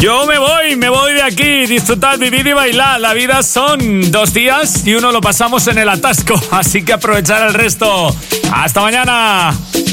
Yo me voy de aquí. Disfrutad, vivir y bailar. La vida son 2 días y uno lo pasamos en el atasco. Así que aprovechar el resto. ¡Hasta mañana!